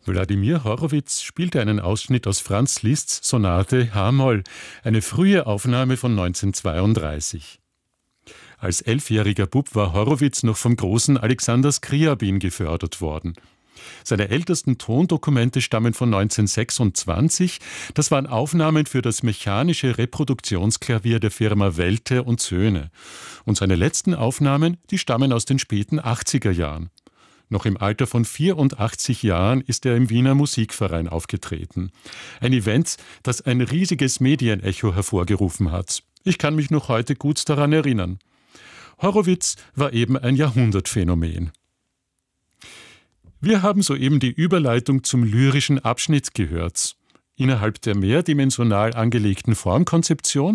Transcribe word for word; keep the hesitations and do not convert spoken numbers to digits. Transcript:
Wladimir Horowitz spielte einen Ausschnitt aus Franz Liszts Sonate h-Moll, eine frühe Aufnahme von neunzehnhundertzweiunddreißig. Als elfjähriger Bub war Horowitz noch vom großen Alexander Skriabin gefördert worden. Seine ältesten Tondokumente stammen von neunzehnhundertsechsundzwanzig. Das waren Aufnahmen für das mechanische Reproduktionsklavier der Firma Welte und Söhne. Und seine letzten Aufnahmen, die stammen aus den späten achtziger Jahren. Noch im Alter von vierundachtzig Jahren ist er im Wiener Musikverein aufgetreten. Ein Event, das ein riesiges Medienecho hervorgerufen hat. Ich kann mich noch heute gut daran erinnern. Horowitz war eben ein Jahrhundertphänomen. Wir haben soeben die Überleitung zum lyrischen Abschnitt gehört. Innerhalb der mehrdimensional angelegten Formkonzeption